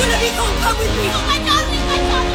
gonna be home. Come with me. Oh, my darling, my darling.